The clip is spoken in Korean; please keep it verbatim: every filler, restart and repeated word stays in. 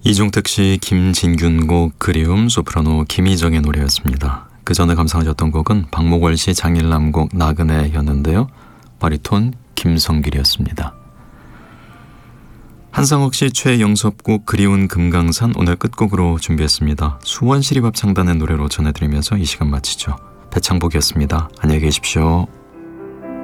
이종택 씨, 김진균 곡 그리움, 소프라노 김희정의 노래였습니다. 그 전에 감상하셨던 곡은 박목월 씨 장일남 곡 나그네였는데요. 바리톤 김성길이었습니다. 한상옥 씨 최영섭 곡 그리운 금강산 오늘 끝곡으로 준비했습니다. 수원시립합창단의 노래로 전해드리면서 이 시간 마치죠. 배창복이었습니다. 안녕히 계십시오.